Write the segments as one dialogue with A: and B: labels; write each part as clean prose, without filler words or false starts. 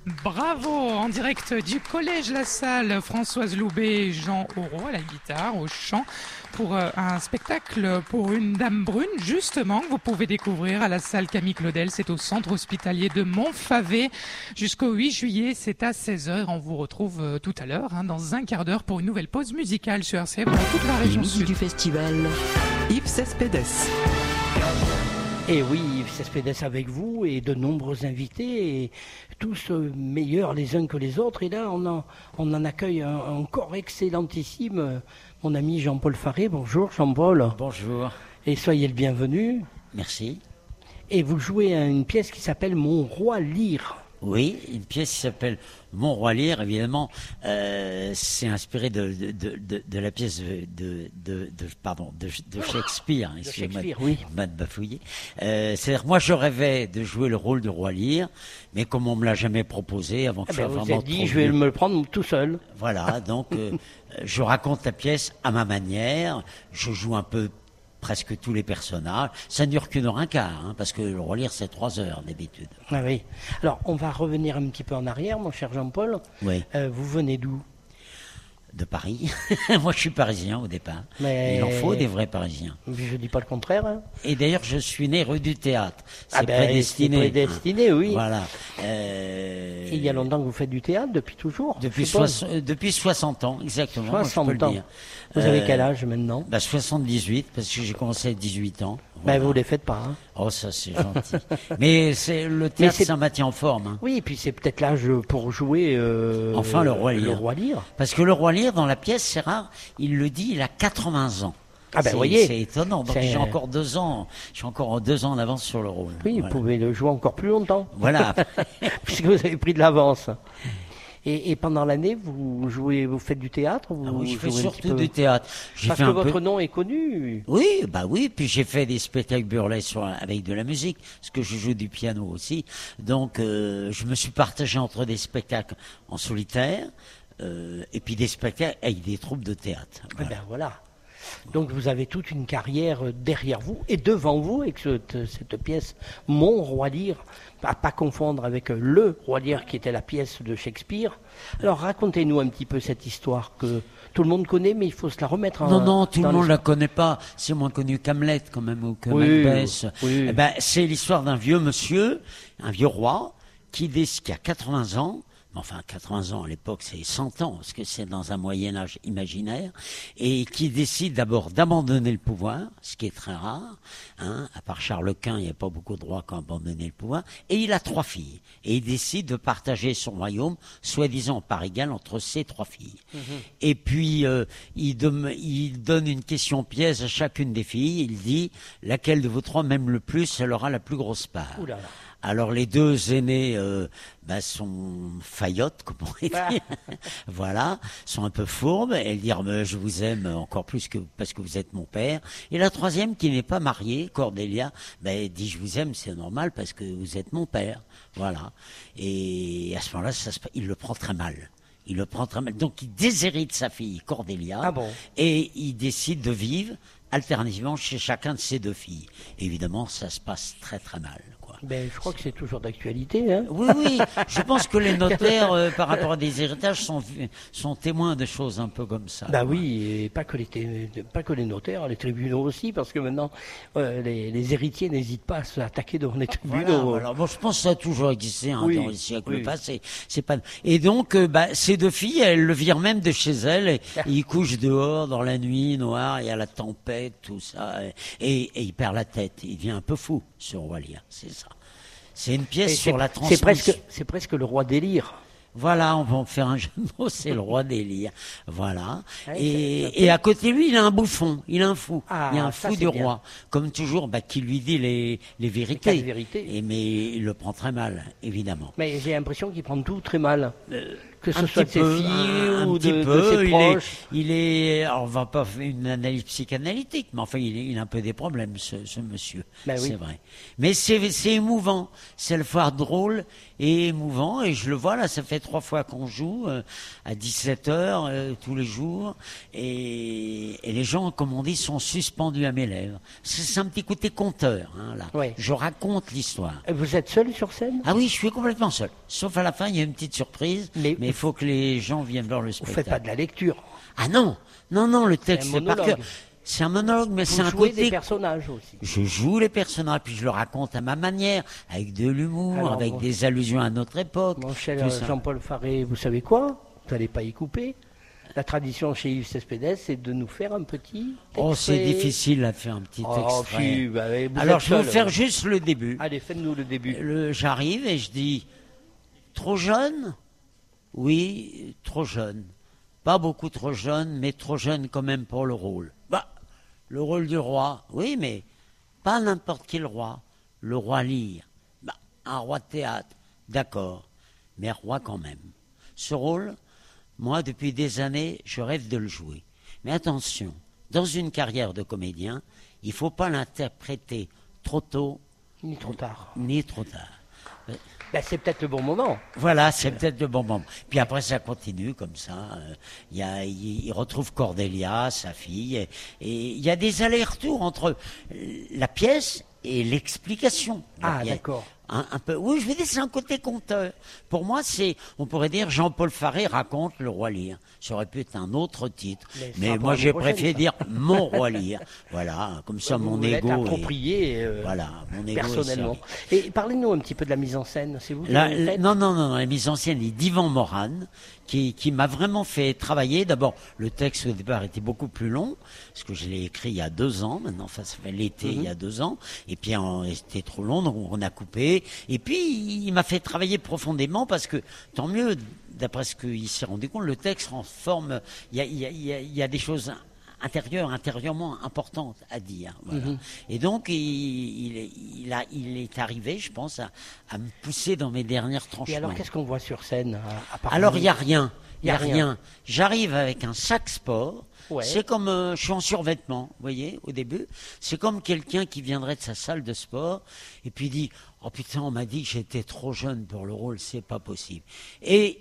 A: Bravo, en direct du Collège La Salle, Françoise Loubet et Jean Aureau à la guitare, au chant, pour un spectacle pour une dame brune, justement, que vous pouvez découvrir à la salle Camille Claudel. C'est au centre hospitalier de Montfavet jusqu'au 8 juillet. C'est à 16h. On vous retrouve tout à l'heure, dans un quart d'heure, pour une nouvelle pause musicale sur RCF dans toute la région sud.
B: Du festival, Yves Cespedes.
C: Et oui, Yves Cespedes avec vous et de nombreux invités, et tous meilleurs les uns que les autres. Et là, on en accueille un encore excellentissime, mon ami Jean-Paul Faré. Bonjour Jean-Paul.
D: Bonjour.
C: Et soyez le bienvenu.
D: Merci.
C: Et vous jouez à une pièce qui s'appelle Mon Roi Lyre.
D: Oui, une pièce qui s'appelle Mon Roi Lyre, évidemment. C'est inspiré de la pièce de Shakespeare.
C: Excusez-moi, oui.
D: M'a bafouillé. C'est-à-dire, moi, je rêvais de jouer le rôle du Roi Lyre, mais comme on me l'a jamais proposé, avant que je sois
C: vous
D: vraiment
C: êtes dit,
D: trop
C: je vais
D: vieux.
C: me le prendre tout seul.
D: Voilà, donc je raconte la pièce à ma manière. Je joue un peu presque tous les personnages. Ça ne dure qu'une heure un quart, parce que le Roi Lyre, c'est 3 heures d'habitude.
C: Ah oui. Alors, on va revenir un petit peu en arrière, mon cher Jean-Paul.
D: Oui.
C: Vous venez d'où ?
D: De Paris. Moi, je suis parisien au départ.
C: Mais
D: il en faut des vrais Parisiens.
C: Je ne dis pas le contraire. Hein.
D: Et d'ailleurs, je suis né rue du Théâtre. C'est
C: prédestiné.
D: prédestiné.
C: Prédestiné, oui.
D: Voilà.
C: Et il y a longtemps que vous faites du théâtre, depuis toujours
D: Depuis 60 ans, exactement.
C: 60
D: moi, je peux
C: ans.
D: le dire.
C: Vous avez quel âge maintenant ?
D: 78, parce que j'ai commencé à 18 ans.
C: Voilà. Vous ne les faites pas. Hein.
D: Oh, ça, c'est gentil. Mais le théâtre, ça maintient en forme. Hein.
C: Oui, et puis c'est peut-être l'âge pour jouer
D: enfin, le Roi Lyre.
C: Le Roi Lyre.
D: Parce que le Roi Lyre, dans la pièce, c'est rare, il le dit, il a 80 ans.
C: Ah ben, voyez.
D: C'est étonnant. Donc, j'ai encore 2 ans. J'ai encore 2 ans d'avance sur le rôle.
C: Oui, voilà. Vous pouvez le jouer encore plus longtemps.
D: Voilà.
C: Puisque vous avez pris de l'avance. Et pendant l'année, vous faites du théâtre ou
D: oui, je fais surtout du théâtre.
C: Parce que votre nom est connu.
D: Oui, oui. Puis j'ai fait des spectacles burlesques avec de la musique, parce que je joue du piano aussi. Donc, je me suis partagé entre des spectacles en solitaire et puis des spectacles avec des troupes de théâtre.
C: Voilà. Ben voilà. Donc vous avez toute une carrière derrière vous et devant vous avec cette pièce Mon Roi Lyre, à pas confondre avec Le Roi Lyre qui était la pièce de Shakespeare. Alors racontez-nous un petit peu cette histoire que tout le monde connaît, mais il faut se la remettre en...
D: Non, tout le monde la connaît pas. C'est moins connu qu'Hamlet quand même, ou que Macbeth.
C: Oui.
D: Eh ben, c'est l'histoire d'un vieux monsieur, un vieux roi, qui a 80 ans. Enfin, 80 ans à l'époque, c'est 100 ans, parce que c'est dans un Moyen-Âge imaginaire, et qui décide d'abord d'abandonner le pouvoir, ce qui est très rare. À part Charles Quint, il n'y a pas beaucoup de rois qui ont abandonné le pouvoir. Et il a 3 filles. Et il décide de partager son royaume, soi-disant par égal, entre ses 3 filles. Et puis, il donne une question piège à chacune des filles. Il dit, laquelle de vous 3 m'aime le plus, elle aura la plus grosse part.
C: Ouh là là.
D: Alors les 2 aînés sont faillottes, comme on pourrait dire. Voilà, sont un peu fourbes. Elles disent je vous aime encore plus que parce que vous êtes mon père. Et la 3e qui n'est pas mariée, Cordélia, dit je vous aime, c'est normal parce que vous êtes mon père. Voilà. Et à ce moment-là, il le prend très mal. Donc il déshérite sa fille Cordélia.
C: Ah bon.
D: Et il décide de vivre alternativement chez chacun de ses 2 filles. Évidemment, ça se passe très très mal.
C: Je crois que c'est toujours d'actualité. Hein.
D: Oui. Je pense que les notaires, par rapport à des héritages, sont témoins de choses un peu comme ça.
C: Oui, et pas que les notaires, les tribunaux aussi, parce que maintenant, les héritiers n'hésitent pas à s'attaquer devant les tribunaux.
D: Voilà. Bon, je pense que ça a toujours existé dans les siècles passés. C'est pas. Et donc, ces 2 filles, elles le virent même de chez elles. Et ils couchent dehors dans la nuit noire, il y a la tempête, tout ça, et il perd la tête. Il devient un peu fou, ce Roi Lyre. C'est ça. C'est une pièce sur la transmission.
C: C'est presque le roi délire.
D: Voilà, on va en faire un jeu de mots, c'est le roi des lyres. Voilà. Et à côté de lui, il a un bouffon, il a un fou. Il y a un fou du roi. Comme toujours, qui lui dit les vérités. Mais il le prend très mal, évidemment.
C: Mais j'ai l'impression qu'il prend tout très mal. Que ce
D: Un
C: soit de
D: petit
C: ses
D: peu,
C: filles
D: un
C: ou
D: petit
C: de
D: peu.
C: ses proches.
D: Alors, on va pas faire une analyse psychanalytique, mais enfin, il a un peu des problèmes, ce monsieur.
C: Ben oui.
D: C'est vrai. Mais c'est émouvant. C'est à la fois drôle et émouvant. Et je le vois, là, ça fait 3 fois qu'on joue, à 17h, tous les jours. Et les gens, comme on dit, sont suspendus à mes lèvres. C'est un petit côté conteur, hein, là.
C: Ouais.
D: Je raconte l'histoire.
C: Vous êtes seul sur scène?
D: Ah oui, je suis complètement seul. Sauf à la fin, il y a une petite surprise.
C: Mais
D: Mais il faut que les gens viennent voir le
C: Vous
D: spectacle.
C: faites pas de la lecture.
D: Ah non, non, le texte
C: C'est un
D: c'est par
C: monologue.
D: cœur. C'est un monologue, mais c'est
C: Vous
D: un
C: jouez
D: côté.
C: des personnages aussi.
D: Je joue les personnages, puis je le raconte à ma manière, avec de l'humour,
C: Alors,
D: avec
C: bon.
D: des allusions à notre époque.
C: Mon cher
D: tout ça.
C: Jean-Paul Faré, vous savez quoi? Vous n'allez pas y couper. La tradition chez Yves Cespedes, c'est de nous faire un petit
D: Oh, c'est
C: extrait.
D: difficile à faire un petit
C: Oh,
D: extrait.
C: puis, bah, vous
D: Alors,
C: êtes
D: je vais vous
C: seul.
D: faire juste le début.
C: Allez, faites-nous le début.
D: J'arrive et je dis, trop jeune? Oui, trop jeune. Pas beaucoup trop jeune, mais trop jeune quand même pour le rôle. Bah, le rôle du roi, oui, mais pas n'importe quel roi. Le roi Lear. Bah, un roi de théâtre, d'accord, mais roi quand même. Ce rôle, moi, depuis des années, je rêve de le jouer. Mais attention, dans une carrière de comédien, il ne faut pas l'interpréter trop tôt
C: Ni trop tard.
D: ni trop tard.
C: Ben, c'est peut-être le bon moment.
D: Voilà, c'est peut-être le bon moment. Puis après, ça continue comme ça. Il retrouve Cordelia, sa fille, et il y a des allers-retours entre la pièce et l'explication. de la
C: Ah,
D: pièce.
C: d'accord.
D: Un peu. Oui, je veux dire, c'est un côté conteur. Pour moi, on pourrait dire, Jean-Paul Faré raconte le roi Lear. Ça aurait pu être un autre titre.
C: Mais ça
D: Mais
C: sera pour
D: moi,
C: l'année
D: j'ai
C: prochaine,
D: préféré
C: ça.
D: dire mon roi Lear. Voilà, comme ça,
C: Vous
D: mon
C: l'êtes
D: ego.
C: approprié
D: Voilà, mon ego est
C: personnellement.
D: servi.
C: Et parlez-nous un petit peu de la mise en scène. C'est vous qui
D: La-
C: l'avez faite
D: non, la mise en scène est d'Yvan Morane, qui m'a vraiment fait travailler. D'abord, le texte au départ était beaucoup plus long, parce que je l'ai écrit il y a 2 ans, maintenant, enfin, ça fait l'été il y a 2 ans, et puis c'était trop long, donc on a coupé. Et puis, il m'a fait travailler profondément, parce que, tant mieux, d'après ce qu'il s'est rendu compte, le texte en forme, il y a des choses intérieurement importantes à dire. Voilà. Et donc, il est arrivé, je pense, à me pousser dans mes dernières tranches.
C: Et alors, qu'est-ce qu'on voit sur scène à part
D: Alors,
C: vous
D: il n'y a rien. Il
C: Y
D: n'y
C: a
D: a
C: rien.
D: rien. J'arrive avec un sac sport.
C: Ouais.
D: C'est comme, je suis en survêtement, vous voyez, au début. C'est comme quelqu'un qui viendrait de sa salle de sport et puis dit, oh putain, on m'a dit que j'étais trop jeune pour le rôle, c'est pas possible. Et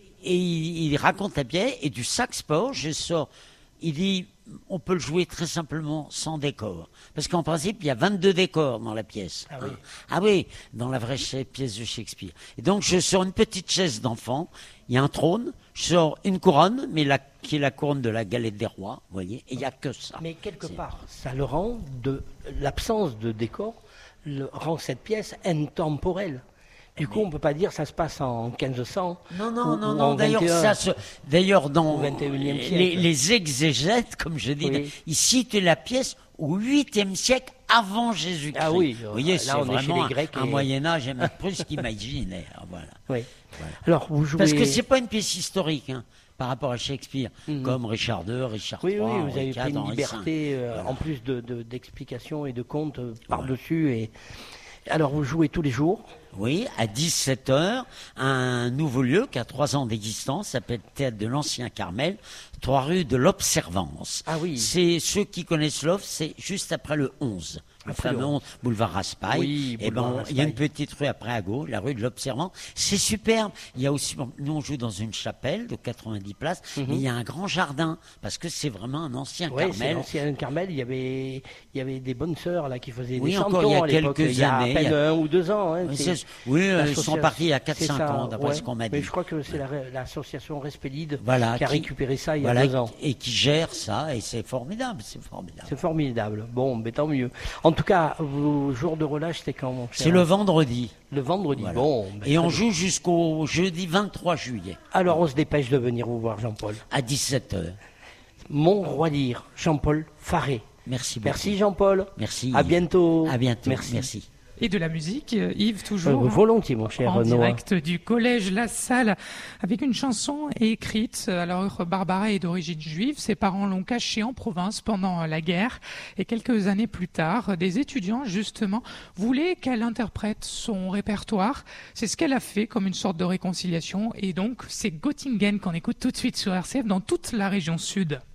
D: il raconte la pièce et du sac sport, je sors. Il dit, on peut le jouer très simplement sans décor. Parce qu'en principe, il y a 22 décors dans la pièce.
C: Ah oui.
D: Ah oui, dans la vraie pièce de Shakespeare. Et donc, je sors une petite chaise d'enfant, il y a un trône, je sors une couronne, mais qui est la couronne de la galette des rois, vous voyez, et il n'y a que ça.
C: Mais quelque part, ça le rend, l'absence de décor rend cette pièce intemporelle. Du coup, on ne peut pas dire ça se passe en 1500.
D: Non,
C: ou
D: non,
C: en 21.
D: D'ailleurs, dans
C: Au 21e siècle.
D: les exégètes, comme je dis,
C: Oui.
D: ils citent la pièce au 8e siècle avant Jésus-Christ.
C: Ah oui,
D: vous voyez,
C: là,
D: c'est
C: on est chez
D: vraiment
C: les Grecs
D: un
C: et-
D: Moyen-Âge même plus qu'imaginaire. Voilà.
C: Oui. Alors, vous jouez.
D: Parce que c'est pas une pièce historique, hein, par rapport à Shakespeare, comme Richard II, Richard
C: Oui,
D: III,
C: oui, vous
D: Henri
C: avez
D: IV,
C: pris une
D: Henri V.
C: liberté,
D: Voilà.
C: en plus d'explications et de contes par-dessus. Et... Alors, vous jouez tous les jours.
D: Oui, à 17h, un nouveau lieu qui a 3 ans d'existence, s'appelle Théâtre de l'Ancien Carmel, 3 rue de l'Observance.
C: Ah oui.
D: C'est ceux qui connaissent l'offre, c'est juste après le 11. Le
C: Après le
D: fameux 11, boulevard Raspail.
C: Oui,
D: Et
C: boulevard
D: il y a une
C: Raspail.
D: petite rue après à gauche, la rue de l'Observance. C'est superbe. Il y a aussi, nous on joue dans une chapelle de 90 places, mais il y a un grand jardin, parce que c'est vraiment un ancien
C: Oui, c'est
D: Carmel.
C: l'ancien Carmel. Il y avait des bonnes sœurs là qui faisaient
D: Oui,
C: des
D: encore
C: chantons
D: il y a
C: à l'époque.
D: quelques
C: Il y a
D: années,
C: à peine
D: il y a-
C: 1 ou 2 ans. Hein,
D: Oui,
C: c'est
D: oui, ils
C: l'association-
D: sont partis il y a
C: c'est
D: 4-5
C: ça,
D: ans, d'après
C: ouais.
D: ce qu'on m'a dit.
C: Mais je crois que c'est l'association Respélide
D: Voilà,
C: qui a récupéré ça il y a
D: voilà,
C: 2 ans.
D: et qui gère ça, et c'est formidable, c'est formidable.
C: C'est formidable. Bon, mais tant mieux. En tout cas, vos jours de relâche, c'est quand, mon cher
D: C'est le vendredi.
C: Le vendredi.
D: Voilà.
C: Bon. ben,
D: Et on
C: très bien.
D: joue jusqu'au jeudi 23 juillet,
C: Alors, on se dépêche de venir vous voir, Jean-Paul.
D: à 17h.
C: Mon roi Lear, Jean-Paul Faré.
D: Merci beaucoup.
C: Merci, Jean-Paul.
D: Merci.
C: À bientôt.
D: À bientôt.
C: Merci.
D: Merci.
A: Et de la musique, Yves, toujours
C: volontiers, mon cher
A: en
C: Noah.
A: direct du collège La Salle, avec une chanson écrite. Alors, Barbara est d'origine juive, ses parents l'ont cachée en province pendant la guerre, et quelques années plus tard, des étudiants, justement, voulaient qu'elle interprète son répertoire. C'est ce qu'elle a fait comme une sorte de réconciliation, et donc c'est Göttingen qu'on écoute tout de suite sur RCF dans toute la région sud.